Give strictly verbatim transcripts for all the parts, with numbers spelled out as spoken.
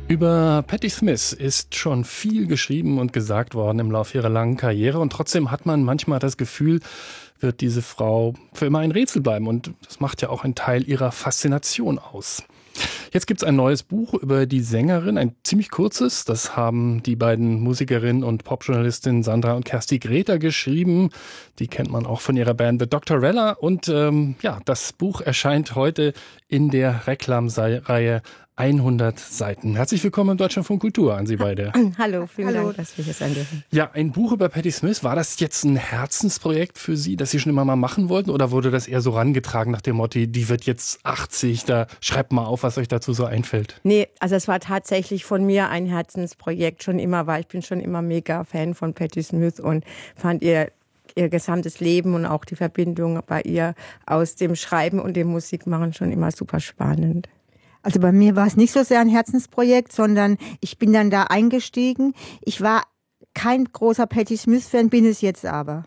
Über Patti Smith ist schon viel geschrieben und gesagt worden im Laufe ihrer langen Karriere und trotzdem hat man manchmal das Gefühl, wird diese Frau für immer ein Rätsel bleiben und das macht ja auch einen Teil ihrer Faszination aus. Jetzt gibt's ein neues Buch über die Sängerin, ein ziemlich kurzes. Das haben die beiden Musikerinnen und Popjournalistinnen Sandra und Kersti Greta geschrieben. Die kennt man auch von ihrer Band The Doctorella. Und ähm, ja, das Buch erscheint heute in der Reklamreihe hundert Seiten. Herzlich willkommen im Deutschlandfunk Kultur an Sie beide. Hallo, vielen Hallo. Dank, dass wir hier sein dürfen. Ja, ein Buch über Patti Smith. War das jetzt ein Herzensprojekt für Sie, das Sie schon immer mal machen wollten? Oder wurde das eher so rangetragen nach dem Motto, die wird jetzt achtzig, da schreibt mal auf, was euch dazu so einfällt? Nee, also es war tatsächlich von mir ein Herzensprojekt schon immer, weil ich bin schon immer mega Fan von Patti Smith und fand ihr ihr gesamtes Leben und auch die Verbindung bei ihr aus dem Schreiben und dem Musikmachen schon immer super spannend. Also bei mir war es nicht so sehr ein Herzensprojekt, sondern ich bin dann da eingestiegen. Ich war kein großer Patti Smith-Fan, bin es jetzt aber.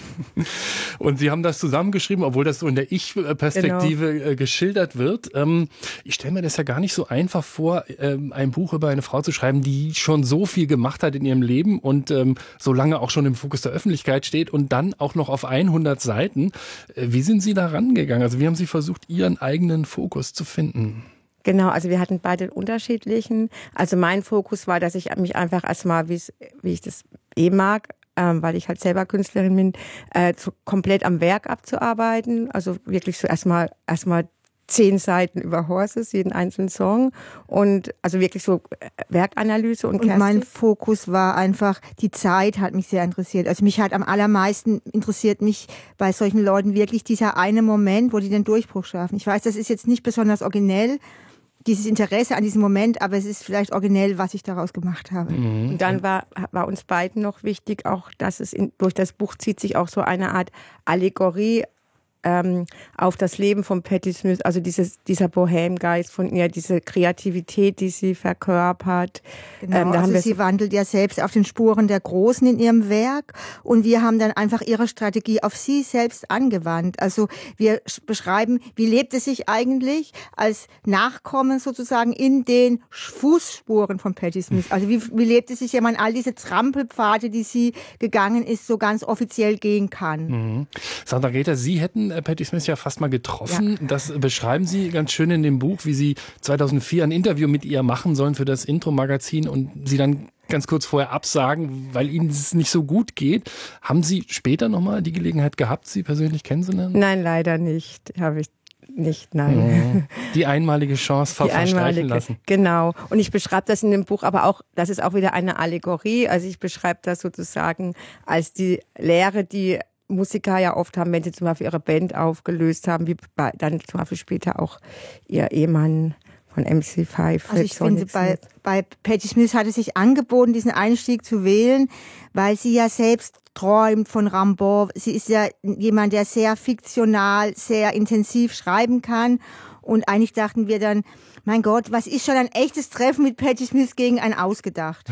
Und Sie haben das zusammengeschrieben, obwohl das so in der Ich-Perspektive genau. geschildert wird. Ich stelle mir das ja gar nicht so einfach vor, ein Buch über eine Frau zu schreiben, die schon so viel gemacht hat in ihrem Leben und so lange auch schon im Fokus der Öffentlichkeit steht und dann auch noch auf hundert Seiten. Wie sind Sie da rangegangen? Also wie haben Sie versucht, Ihren eigenen Fokus zu finden? Genau, also wir hatten beide unterschiedlichen. Also mein Fokus war, dass ich mich einfach erstmal, wie ich das eh mag, ähm, weil ich halt selber Künstlerin bin, äh, so komplett am Werk abzuarbeiten. Also wirklich so erstmal erstmal zehn Seiten über Horses, jeden einzelnen Song und also wirklich so Werkanalyse und, und mein Fokus war einfach, die Zeit hat mich sehr interessiert. Also mich hat am allermeisten interessiert mich bei solchen Leuten wirklich dieser eine Moment, wo die den Durchbruch schaffen. Ich weiß, das ist jetzt nicht besonders originell, dieses Interesse an diesem Moment, aber es ist vielleicht originell, was ich daraus gemacht habe. Mhm. Und dann war, war uns beiden noch wichtig, auch, dass es in, durch das Buch zieht sich auch so eine Art Allegorie ähm, auf das Leben von Patti Smith, also dieses, dieser Bohème-Geist von ihr, diese Kreativität, die sie verkörpert. Genau, ähm, da also haben sie wandelt ja selbst auf den Spuren der Großen in ihrem Werk und wir haben dann einfach ihre Strategie auf sie selbst angewandt. Also wir beschreiben, wie lebt es sich eigentlich als Nachkommen sozusagen in den Fußspuren von Patti Smith. Also wie, wie lebt es sich, wenn man all diese Trampelpfade, die sie gegangen ist, so ganz offiziell gehen kann. Mhm. Sandra Greta, Sie hätten Patti Smith ja fast mal getroffen. Ja. Das beschreiben Sie ganz schön in dem Buch, wie Sie zweitausendvier ein Interview mit ihr machen sollen für das Intro-Magazin und Sie dann ganz kurz vorher absagen, weil Ihnen es nicht so gut geht. Haben Sie später nochmal die Gelegenheit gehabt, Sie persönlich kennenzulernen? Nein, leider nicht. Habe ich nicht, nein. Die einmalige Chance ver- verstreichen lassen. Genau. Und ich beschreibe das in dem Buch, aber auch, das ist auch wieder eine Allegorie. Also ich beschreibe das sozusagen als die Lehre, die Musiker ja oft haben, wenn sie zum Beispiel ihre Band aufgelöst haben, wie bei, dann zum Beispiel später auch ihr Ehemann von M C fünf. Also ich finde, bei, bei Patti Smith hat es sich angeboten, diesen Einstieg zu wählen, weil sie ja selbst träumt von Rimbaud. Sie ist ja jemand, der sehr fiktional, sehr intensiv schreiben kann. Und eigentlich dachten wir dann, mein Gott, was ist schon ein echtes Treffen mit Patti Smith gegen ein Ausgedacht?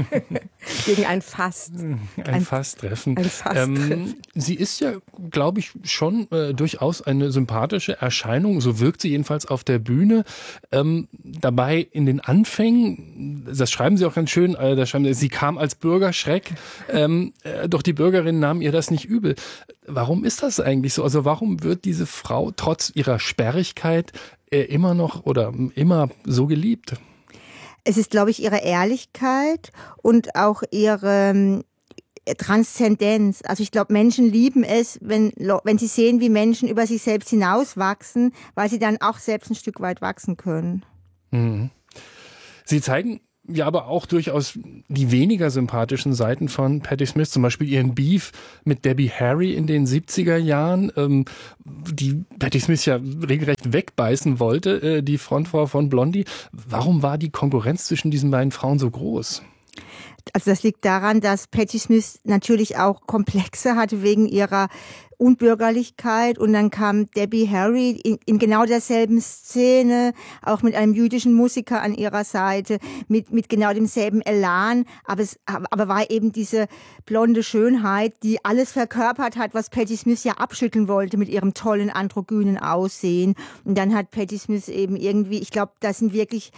Gegen ein Fast. Ein, ein Fasttreffen. Ein Fasttreffen. Ähm, sie ist ja, glaube ich, schon äh, durchaus eine sympathische Erscheinung. So wirkt sie jedenfalls auf der Bühne. Ähm, dabei in den Anfängen, das schreiben Sie auch ganz schön, äh, da schreiben Sie, sie kam als Bürgerschreck, ähm, äh, doch die Bürgerinnen nahmen ihr das nicht übel. Warum ist das eigentlich so? Also warum wird diese Frau trotz ihrer Sperrigkeit immer noch oder immer so geliebt? Es ist, glaube ich, ihre Ehrlichkeit und auch ihre Transzendenz. Also ich glaube, Menschen lieben es, wenn, wenn sie sehen, wie Menschen über sich selbst hinauswachsen, weil sie dann auch selbst ein Stück weit wachsen können. Mhm. Sie zeigen ja aber auch durchaus die weniger sympathischen Seiten von Patti Smith, zum Beispiel ihren Beef mit Debbie Harry in den siebziger Jahren, ähm, die Patti Smith ja regelrecht wegbeißen wollte, äh, die Frontfrau von Blondie. Warum war die Konkurrenz zwischen diesen beiden Frauen so groß? Also das liegt daran, dass Patti Smith natürlich auch Komplexe hatte wegen ihrer Unbürgerlichkeit und dann kam Debbie Harry in, in genau derselben Szene, auch mit einem jüdischen Musiker an ihrer Seite, mit, mit genau demselben Elan, aber es aber war eben diese blonde Schönheit, die alles verkörpert hat, was Patti Smith ja abschütteln wollte mit ihrem tollen androgynen Aussehen. Und dann hat Patti Smith eben irgendwie, ich glaube, das sind wirklich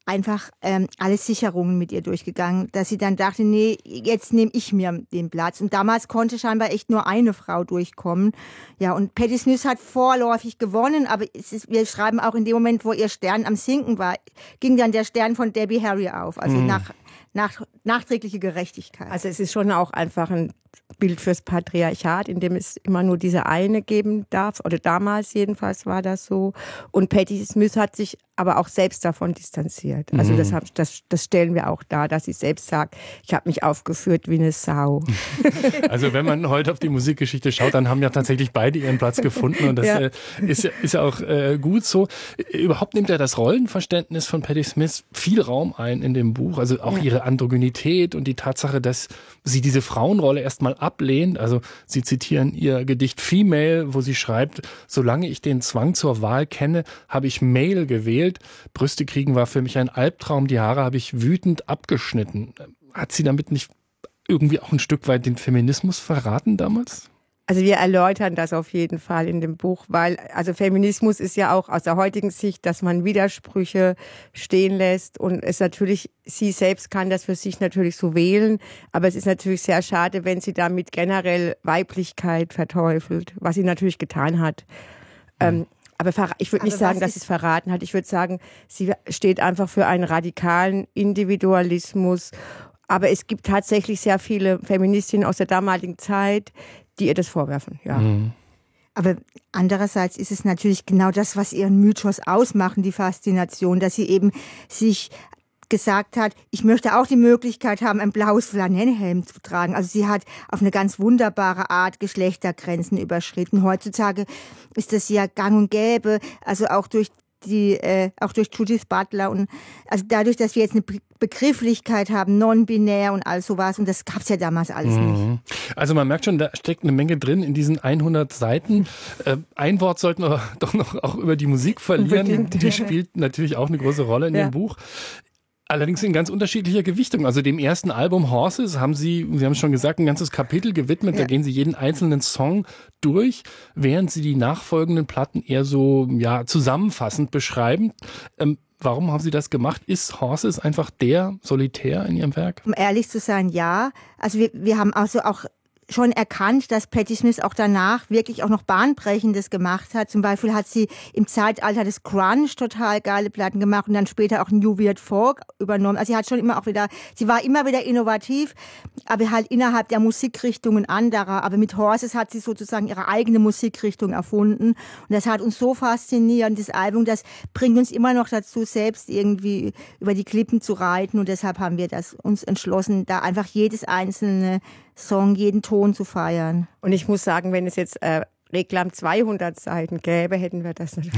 einfach ähm, alle Sicherungen mit ihr durchgegangen, dass sie dann dachte, nee, jetzt nehme ich mir den Platz. Und damals konnte scheinbar echt nur eine Frau durchkommen. Ja, und Patti Smith hat vorläufig gewonnen, aber es ist, wir schreiben auch in dem Moment, wo ihr Stern am Sinken war, ging dann der Stern von Debbie Harry auf. Also mhm. nach, nach nachträgliche Gerechtigkeit. Also es ist schon auch einfach ein Bild fürs Patriarchat, in dem es immer nur diese eine geben darf, oder damals jedenfalls war das so. Und Patti Smith hat sich aber auch selbst davon distanziert. Also mhm. das, hab, das, das stellen wir auch dar, dass sie selbst sagt, ich habe mich aufgeführt wie eine Sau. Also wenn man heute auf die Musikgeschichte schaut, dann haben ja tatsächlich beide ihren Platz gefunden und das ja. Äh, ist, ist ja auch äh, gut so. Überhaupt nimmt ja das Rollenverständnis von Patti Smith viel Raum ein in dem Buch, also auch ja. ihre Androgynität und die Tatsache, dass sie diese Frauenrolle erstmal ablehnt. Also Sie zitieren ihr Gedicht Female, wo sie schreibt, solange ich den Zwang zur Wahl kenne, habe ich Male gewählt. Brüste kriegen war für mich ein Albtraum, die Haare habe ich wütend abgeschnitten. Hat sie damit nicht irgendwie auch ein Stück weit den Feminismus verraten damals? Also wir erläutern das auf jeden Fall in dem Buch, weil also Feminismus ist ja auch aus der heutigen Sicht, dass man Widersprüche stehen lässt und es natürlich, sie selbst kann das für sich natürlich so wählen, aber es ist natürlich sehr schade, wenn sie damit generell Weiblichkeit verteufelt, was sie natürlich getan hat. Mhm. Ähm, aber ich würde nicht sagen, dass sie es verraten hat. Ich würde sagen, sie steht einfach für einen radikalen Individualismus. Aber es gibt tatsächlich sehr viele Feministinnen aus der damaligen Zeit, die ihr das vorwerfen, ja. Mhm. Aber andererseits ist es natürlich genau das, was ihren Mythos ausmachen, die Faszination, dass sie eben sich gesagt hat, ich möchte auch die Möglichkeit haben, ein blaues Flanellhemd zu tragen. Also sie hat auf eine ganz wunderbare Art Geschlechtergrenzen überschritten. Heutzutage ist das ja gang und gäbe, also auch durch die, äh, auch durch Judith Butler und also dadurch, dass wir jetzt eine Begrifflichkeit haben, non-binär und all sowas und das gab es ja damals alles mhm. nicht. Also man merkt schon, da steckt eine Menge drin in diesen hundert Seiten. Äh, ein Wort sollten wir doch noch auch über die Musik verlieren. Unbedingt. Die spielt natürlich auch eine große Rolle in ja. dem Buch. Allerdings in ganz unterschiedlicher Gewichtung. Also dem ersten Album Horses haben Sie, Sie haben es schon gesagt, ein ganzes Kapitel gewidmet. Ja. Da gehen Sie jeden einzelnen Song durch, während Sie die nachfolgenden Platten eher so ja zusammenfassend beschreiben. Ähm, warum haben Sie das gemacht? Ist Horses einfach der Solitär in Ihrem Werk? Um ehrlich zu sein, ja. Also wir, wir haben also auch schon erkannt, dass Patti Smith auch danach wirklich auch noch Bahnbrechendes gemacht hat. Zum Beispiel hat sie im Zeitalter des Grunge total geile Platten gemacht und dann später auch New Weird Folk übernommen. Also sie hat schon immer auch wieder, sie war immer wieder innovativ, aber halt innerhalb der Musikrichtungen anderer. Aber mit Horses hat sie sozusagen ihre eigene Musikrichtung erfunden und das hat uns so fasziniert. Das Album, das bringt uns immer noch dazu, selbst irgendwie über die Klippen zu reiten und deshalb haben wir das uns entschlossen, da einfach jedes einzelne Song, jeden Ton zu feiern. Und ich muss sagen, wenn es jetzt äh, Reklam zweihundert Seiten gäbe, hätten wir das nicht.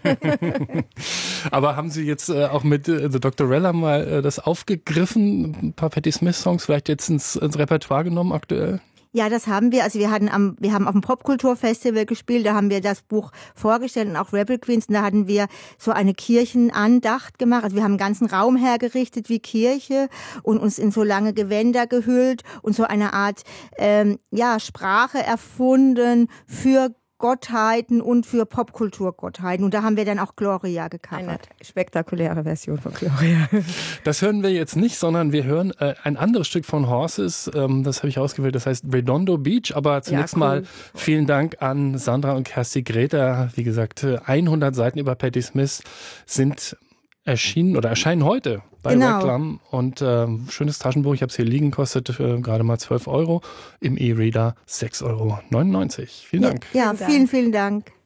Aber haben Sie jetzt äh, auch mit äh, The Doctorella mal äh, das aufgegriffen, ein paar Patti Smith-Songs vielleicht jetzt ins, ins Repertoire genommen aktuell? Ja, das haben wir. Also wir hatten am, wir haben auf dem Popkulturfestival gespielt, da haben wir das Buch vorgestellt und auch Rebel Queens, und da hatten wir so eine Kirchenandacht gemacht. Also wir haben einen ganzen Raum hergerichtet wie Kirche und uns in so lange Gewänder gehüllt und so eine Art, ähm, ja, Sprache erfunden für Gottheiten und für Popkulturgottheiten. Und da haben wir dann auch Gloria gecovert. Eine spektakuläre Version von Gloria. Das hören wir jetzt nicht, sondern wir hören äh, ein anderes Stück von Horses. Ähm, das habe ich ausgewählt, das heißt Redondo Beach. Aber zunächst ja, cool. mal vielen Dank an Sandra und Kerstin Greta. Wie gesagt, hundert Seiten über Patti Smith sind erschienen oder erscheinen heute bei genau. Reklam. Und äh, schönes Taschenbuch, ich habe es hier liegen, kostet äh, gerade mal zwölf Euro. Im E-Reader sechs Euro neunundneunzig. Vielen Dank. Ja, ja, vielen, vielen Dank.